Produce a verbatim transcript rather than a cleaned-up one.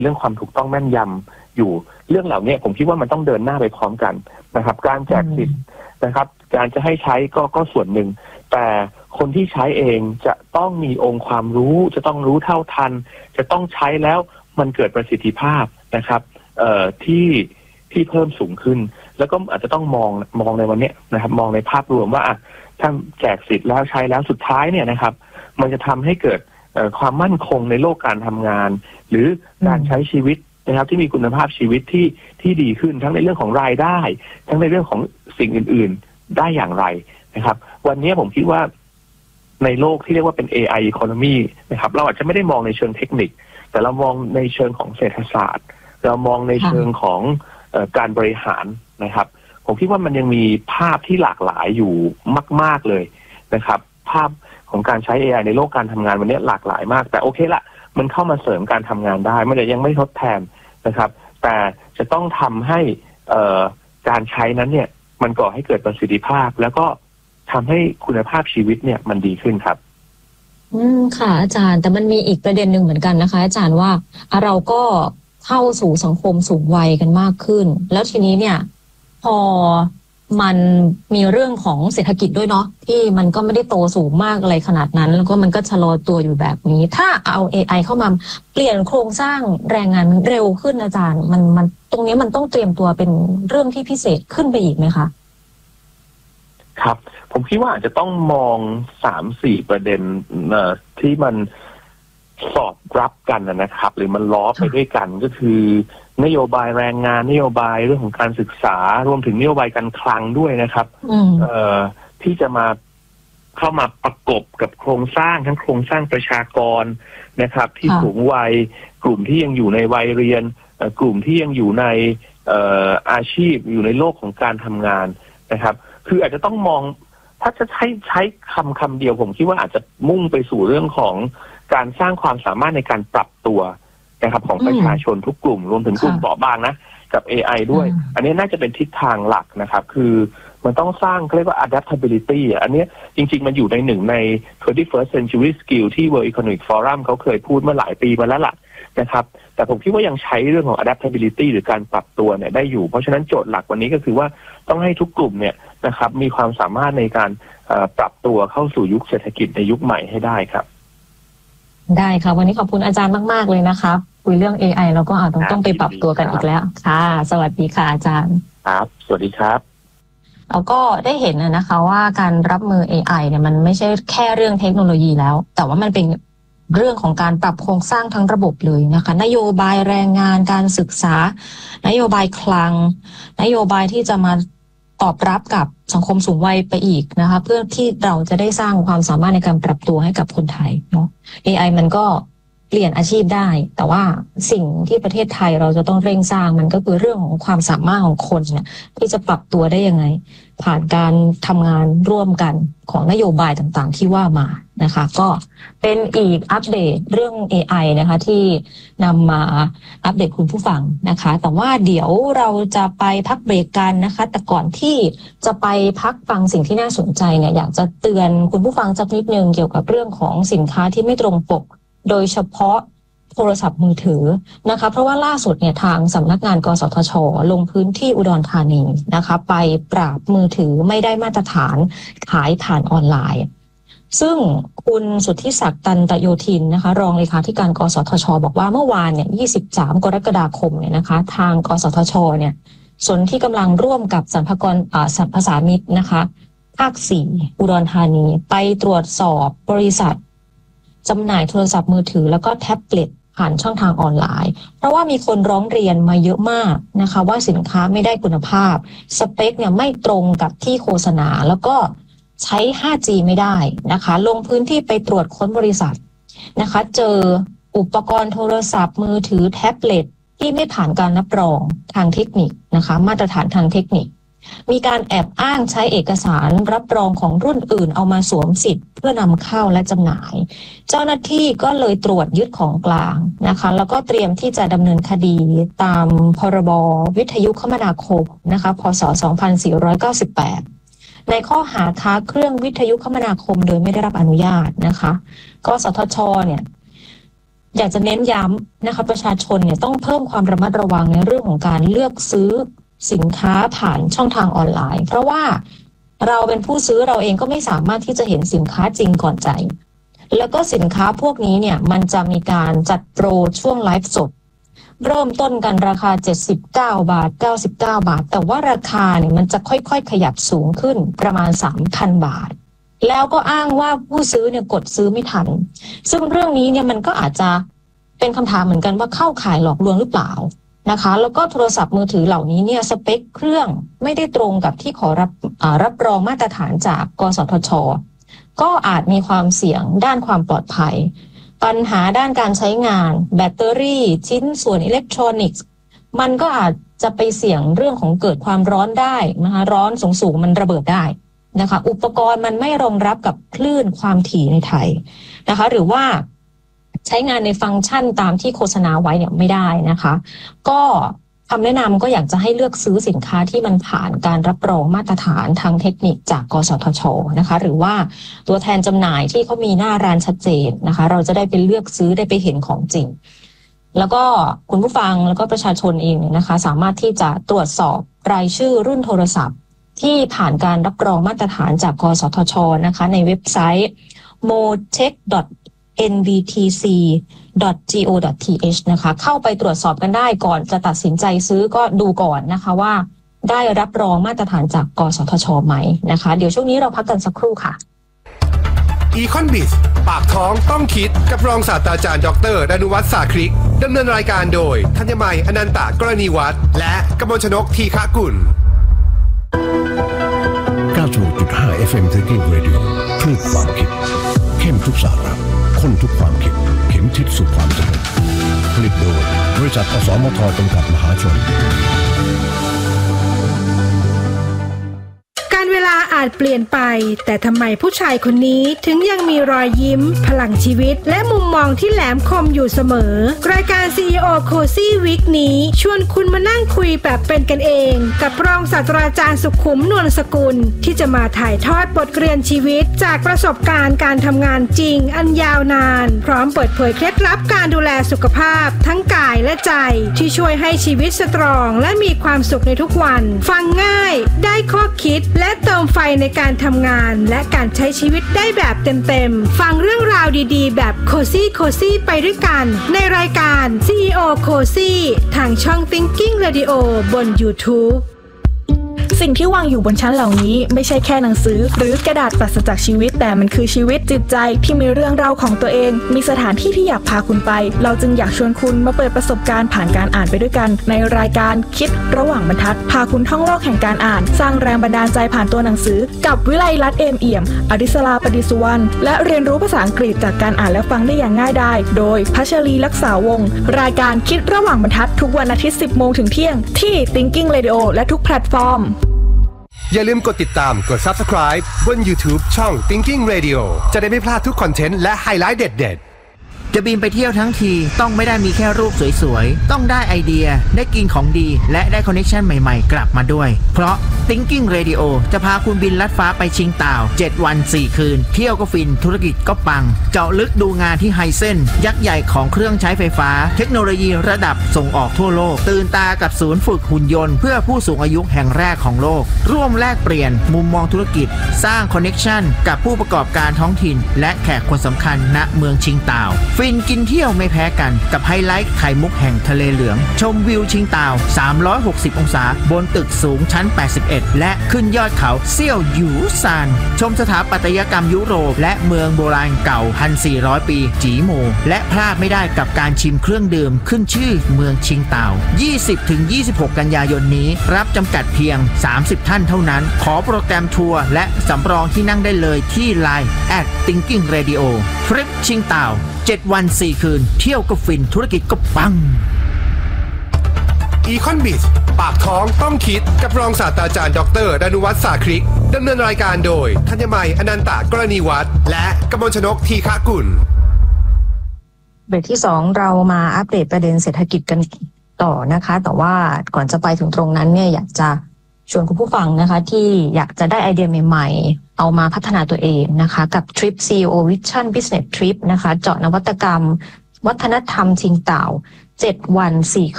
เรื่องความถูกต้องแม่นยำอยู่เรื่องเหล่านี้ผมคิดว่ามันต้องเดินหน้าไปพร้อมกันนะครับการแจกสิทธิ์นะครับการจะให้ใช้ก็ก็ส่วนหนึ่งแต่คนที่ใช้เองจะต้องมีองค์ความรู้จะต้องรู้เท่าทันจะต้องใช้แล้วมันเกิดประสิทธิภาพนะครับเอ่อที่ที่เพิ่มสูงขึ้นแล้วก็อาจจะต้องมองมองในวันนี้นะครับมองในภาพรวมว่าถ้าแจกสิทธิ์แล้วใช้แล้วสุดท้ายเนี่ยนะครับมันจะทำให้เกิดความมั่นคงในโลกการทำงานหรือการใช้ชีวิตนะครับที่มีคุณภาพชีวิตที่ที่ดีขึ้นทั้งในเรื่องของรายได้ทั้งในเรื่องของสิ่งอื่นๆได้อย่างไรนะครับวันนี้ผมคิดว่าในโลกที่เรียกว่าเป็น เอ ไอ economy นะครับเราอาจจะไม่ได้มองในเชิงเทคนิคแต่เรามองในเชิงของเศรษฐศาสตร์เรามองในเชิงของเอ่อการบริหารนะครับผมคิดว่ามันยังมีภาพที่หลากหลายอยู่มากๆเลยนะครับภาพของการใช้ เอ ไอ ในโลกการทำงานวันนี้หลากหลายมากแต่โอเคละมันเข้ามาเสริมการทำงานได้มันจะยังไม่ทดแทนนะครับแต่จะต้องทำให้เอ่อการใช้นั้นเนี่ยมันก่อให้เกิดประสิทธิภาพแล้วก็ทำให้คุณภาพชีวิตเนี่ยมันดีขึ้นครับอืมค่ะอาจารย์แต่มันมีอีกประเด็นหนึ่งเหมือนกันนะคะอาจารย์ว่าเราก็เข้าสู่สังคมสูงวัยกันมากขึ้นแล้วทีนี้เนี่ยพอมันมีเรื่องของเศรษฐกิจด้วยเนาะที่มันก็ไม่ได้โตสูงมากอะไรขนาดนั้นแล้วก็มันก็ชะลอตัวอยู่แบบนี้ถ้าเอา เอ ไอ เข้ามาเปลี่ยนโครงสร้างแรงงานเร็วขึ้นอาจารย์มันมันตรงนี้มันต้องเตรียมตัวเป็นเรื่องที่พิเศษขึ้นไปอีกไหมคะครับผมคิดว่าอาจจะต้องมองสามสี่ประเด็นเอ่อที่มันสอดรับกันนะครับหรือมันล้อไปด้วยกันก็คือนโยบายแรงงานนโยบายเรื่องของการศึกษารวมถึงนโยบายการคลังด้วยนะครับเอ่อที่จะมาเข้ามาประกบกับโครงสร้างทั้งโครงสร้างประชากรนะครับที่สูงวัยกลุ่มที่ยังอยู่ในวัยเรียนกลุ่มที่ยังอยู่ในเอ่ออาชีพอยู่ในโลกของการทำงานนะครับคืออาจจะต้องมองถ้าจะใช้ใช้คำคำเดียวผมคิดว่าอาจจะมุ่งไปสู่เรื่องของการสร้างความสามารถในการปรับตัวนะครับของประชาชนทุกกลุ่มรวมถึงกลุ่มเปราะบางนะกับ เอ ไอ ด้วยอันนี้น่าจะเป็นทิศทางหลักนะครับคือมันต้องสร้างเรียกว่า adaptability อันนี้จริงๆมันอยู่ในหนึ่งใน twenty-first century skill ที่ World Economic Forum เขาเคยพูดเมื่อหลายปีมาแล้วล่ะนะครับแต่ผมคิดว่ายังใช้เรื่องของ adaptability หรือการปรับตัวเนี่ยได้อยู่เพราะฉะนั้นโจทย์หลักวันนี้ก็คือว่าต้องให้ทุกกลุ่มเนี่ยนะครับมีความสามารถในการปรับตัวเข้าสู่ยุคเศรษฐกิจในยุคใหม่ให้ได้ครับได้ค่ะวันนี้ขอบคุณอาจารย์มากๆเลยนะคะคุยเรื่อง เอ ไอ แล้วก็อาจต้องต้องไปปรับตัวกันอีกแล้วค่ะสวัสดีค่ะอาจารย์ครับสวัสดีครับเราก็ได้เห็นนะคะว่าการรับมือ เอ ไอ เนี่ยมันไม่ใช่แค่เรื่องเทคโนโลยีแล้วแต่ว่ามันเป็นเรื่องของการปรับโครงสร้างทั้งระบบเลยนะคะนโยบายแรงงานการศึกษานโยบายคลังนโยบายที่จะมาตอบรับกับสังคมสูงวัยไปอีกนะคะเพื่อที่เราจะได้สร้างความสามารถในการปรับตัวให้กับคนไทยเนาะ เอ ไอ มันก็เปลี่ยนอาชีพได้แต่ว่าสิ่งที่ประเทศไทยเราจะต้องเร่งสร้างมันก็คือเรื่องของความสามารถของคนเนี่ยที่จะปรับตัวได้ยังไงผ่านการทำงานร่วมกันของนโยบายต่างๆที่ว่ามานะคะก็เป็นอีกอัปเดตเรื่อง เอ ไอ นะคะที่นำมาอัปเดตคุณผู้ฟังนะคะแต่ว่าเดี๋ยวเราจะไปพักเบรกกันนะคะแต่ก่อนที่จะไปพักฟังสิ่งที่น่าสนใจเนี่ยอยากจะเตือนคุณผู้ฟังสักนิดนึงเกี่ยวกับเรื่องของสินค้าที่ไม่ตรงปกโดยเฉพาะโทรศัพท์มือถือนะคะเพราะว่าล่าสุดเนี่ยทางสำนักงานกสทช.ลงพื้นที่อุดรธานีนะคะไปปราบมือถือไม่ได้มาตรฐานขายผ่านออนไลน์ซึ่งคุณสุทธิศักดิ์ตันตโยธินนะคะรองเลขาธิการกสทช.บอกว่าเมื่อวานเนี่ยยี่สิบสามกรกฎาคมเนี่ยนะคะทางกสทช.เนี่ยส่วนที่กำลังร่วมกับสรรพากรอ่าสรรพสามิตนะคะภาคสี่อุดรธานีไปตรวจสอบบริษัทจำหน่ายโทรศัพท์มือถือแล้วก็แท็บเล็ตผ่านช่องทางออนไลน์เพราะว่ามีคนร้องเรียนมาเยอะมากนะคะว่าสินค้าไม่ได้คุณภาพสเปคเนี่ยไม่ตรงกับที่โฆษณาแล้วก็ใช้ ห้าจี ไม่ได้นะคะลงพื้นที่ไปตรวจค้นบริษัทนะคะเจออุปกรณ์โทรศัพท์มือถือแท็บเล็ตที่ไม่ผ่านการรับรองทางเทคนิคนะคะมาตรฐานทางเทคนิคมีการแอบอ้างใช้เอกสารรับรองของรุ่นอื่นเอามาสวมสิทธิ์เพื่อนำเข้าและจำหน่ายเจ้าหน้าที่ก็เลยตรวจยึดของกลางนะคะแล้วก็เตรียมที่จะดำเนินคดีตามพรบวิทยุคมนาคมนะคะพ.ศ. สองพันสี่ร้อยเก้าสิบแปดในข้อหาค้าเครื่องวิทยุคมนาคมโดยไม่ได้รับอนุญาตนะคะกสทช.เนี่ยอยากจะเน้นย้ำนะคะประชาชนเนี่ยต้องเพิ่มความระมัดระวังในเรื่องของการเลือกซื้อสินค้าผ่านช่องทางออนไลน์เพราะว่าเราเป็นผู้ซื้อเราเองก็ไม่สามารถที่จะเห็นสินค้าจริงก่อนจ่ายแล้วก็สินค้าพวกนี้เนี่ยมันจะมีการจัดโปรช่วงไลฟ์สดเริ่มต้นกันราคาเจ็ดสิบเก้าบาทเก้าสิบเก้าบาทแต่ว่าราคาเนี่ยมันจะค่อยๆขยับสูงขึ้นประมาณ สามพัน บาทแล้วก็อ้างว่าผู้ซื้อเนี่ยกดซื้อไม่ทันซึ่งเรื่องนี้เนี่ยมันก็อาจจะเป็นคำถามเหมือนกันว่าเข้าข่ายหลอกลวงหรือเปล่านะคะแล้วก็โทรศัพท์มือถือเหล่านี้เนี่ยสเปคเครื่องไม่ได้ตรงกับที่ขอรับรับรองมาตรฐานจากกสทช.ก็อาจมีความเสี่ยงด้านความปลอดภัยปัญหาด้านการใช้งานแบตเตอรี่ชิ้นส่วนอิเล็กทรอนิกส์มันก็อาจจะไปเสี่ยงเรื่องของเกิดความร้อนได้นะคะร้อนสูงๆมันระเบิดได้นะคะอุปกรณ์มันไม่รองรับกับคลื่นความถี่ในไทยนะคะหรือว่าใช้งานในฟังก์ชันตามที่โฆษณาไว้เนี่ยไม่ได้นะคะก็คำแนะนำก็อยากจะให้เลือกซื้อสินค้าที่มันผ่านการรับรองมาตรฐานทางเทคนิคจากกสทช.นะคะหรือว่าตัวแทนจำหน่ายที่เขามีหน้าร้านชัดเจนนะคะเราจะได้ไปเลือกซื้อได้ไปเห็นของจริงแล้วก็คุณผู้ฟังแล้วก็ประชาชนเองเนี่ยนะคะสามารถที่จะตรวจสอบรายชื่อรุ่นโทรศัพท์ที่ผ่านการรับรองมาตรฐานจากกสทช.นะคะในเว็บไซต์ โมเทค ดอท เอ็น วี ที ซี ดอท จี โอ ดอท ที เอช นะคะเข้าไปตรวจสอบกันได้ก่อนจะตัดสินใจซื้อก็ดูก่อนนะคะว่าได้รับรองมาตรฐานจากกสทช.ไหมนะคะเดี๋ยวช่วงนี้เราพักกันสักครู่ค่ะ Econ Biz ปากท้องต้องคิดกับรองศาสตราจารย์ดรดนุวัฒน์สาคริกดำเนินรายการโดยธัญมัยอนันตกรณีวัฒน์และกมลชนกทีฆกุลเก้าสิบหกจุดห้า เอฟ เอ็ม Thinking Radio คลื่นความคิดเข้มทุกสาระข้นทุกความคิดเข็มทิศสู่ความสำเร็จผลิตโดยบริษัทอสมทจำกัดมหาชนการเวลาอาจเปลี่ยนไปแต่ทำไมผู้ชายคนนี้ถึงยังมีรอยยิ้มพลังชีวิตและมุมมองที่แหลมคมอยู่เสมอรายการ ซี อี โอ Cozy Week นี้ชวนคุณมานั่งคุยแบบเป็นกันเองกับรองศาสตราจารย์สุขุมนวลสกุลที่จะมาถ่ายทอดบทเรียนชีวิตจากประสบการณ์การทำงานจริงอันยาวนานพร้อมเปิดเผยเคล็ดลับการดูแลสุขภาพทั้งกายและใจที่ช่วยให้ชีวิตสตรองและมีความสุขในทุกวันฟังง่ายได้ข้อคิดและเติมไฟในการทำงานและการใช้ชีวิตได้แบบเต็มๆฟังเรื่องราวดีๆแบบโคซี่โคซี่ไปด้วยกันในรายการ ซี อี โอ Cozy ทางช่อง Thinking Radio บน YouTube สิ่งที่วางอยู่บนชั้นเหล่านี้ไม่ใช่แค่หนังสือหรือกระดาษปราศจากชีวิตแต่มันคือชีวิตจิตใจที่มีเรื่องราวของตัวเองมีสถานที่ที่อยากพาคุณไปเราจึงอยากชวนคุณมาเปิดประสบการณ์ผ่านการอ่านไปด้วยกันในรายการคิดระหว่างบรรทัดพาคุณท่องโลกแห่งการอ่านสร้างแรงบันดาลใจผ่านตัวหนังสือกับวิไลลัตน์เอมเอี่ยมอดิศราปดิสุวรรณและเรียนรู้ภาษาอังกฤษจากการอ่านและฟังได้อย่างง่ายดายโดยพัชรีลักษาวงศ์รายการคิดระหว่างบรรทัดทุกวันอาทิตย์ สิบโมงถึงเที่ยงที่ Thinking Radio และทุกแพลตฟอร์มอย่าลืมกดติดตามกด Subscribe บน YouTube ช่อง Thinking Radio จะได้ไม่พลาดทุกคอนเทนต์และไฮไลท์เด็ดๆจะบินไปเที่ยวทั้งทีต้องไม่ได้มีแค่รูปสวยๆต้องได้ไอเดียได้กินของดีและได้คอนเนคชั่นใหม่ๆกลับมาด้วยเพราะ Thinking Radio จะพาคุณบินลัดฟ้าไปชิงต่าวเจ็ดวันสี่คืนเที่ยวก็ฟินธุรกิจก็ปังเจาะลึกดูงานที่ไฮเซ็นยักษ์ใหญ่ของเครื่องใช้ไฟฟ้าเทคโนโลยีระดับส่งออกทั่วโลกตื่นตากับศูนย์ฝึกหุ่นยนต์เพื่อผู้สูงอายุแห่งแรกของโลกร่วมแลกเปลี่ยนมุมมองธุรกิจสร้างคอนเนคชั่นกับผู้ประกอบการท้องถิ่นและแขกคนสำคัญณเมืองชิงต่าวฟินกินเที่ยวไม่แพ้กันกับไฮไลท์ไข่มุกแห่งทะเลเหลืองชมวิวชิงต่าวสามร้อยหกสิบองศาบนตึกสูงชั้นแปดสิบเอ็ดและขึ้นยอดเขาเซี่ยวหยูซานชมสถาปัตยกรรมยุโรปและเมืองโบราณเก่า หนึ่งพันสี่ร้อย ปีจีโมและพลาดไม่ได้กับการชิมเครื่องดื่มขึ้นชื่อเมืองชิงต่าว ยี่สิบถึงยี่สิบหก กันยายนนี้รับจำกัดเพียงสามสิบท่านเท่านั้นขอโปรแกรมทัวร์และสำรองที่นั่งได้เลยที่ ไลน์ แอท Thinking Radio ทริปชิงต่าวเจ็ดวันสี่คืนเที่ยวก็ฟินธุรกิจก็ปัง Econ Biz ปากท้องต้องคิดกับรองศาสตราจารย์ดรดนุวัฒน์สาคริกดำเนินรายการโดยธัญมัยอนันตกรณีวัฒน์และกมลชนกทีฆกุลเบรกที่สองเรามาอัปเดตประเด็นเศรษฐกิจกันต่อนะคะแต่ว่าก่อนจะไปถึงตรงนั้นเนี่ยอยากจะชวนคุณผู้ฟังนะคะที่อยากจะได้ไอเดียใหม่ๆเอามาพัฒนาตัวเองนะคะกับ Trip ซี อี โอ Vision Business Trip นะคะเจาะนวัตกรรมวัฒนธรรมชิงเต่าเจ็ดวันสี่